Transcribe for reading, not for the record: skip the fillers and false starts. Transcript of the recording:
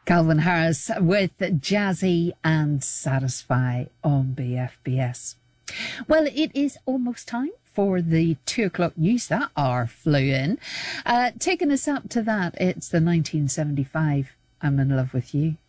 Calvin Harris with Jazzy and Satisfy on BFBS. Well, it is almost time for the 2 o'clock news. That hour flew in. Taking us up to that, it's the 1975 I'm in Love with You.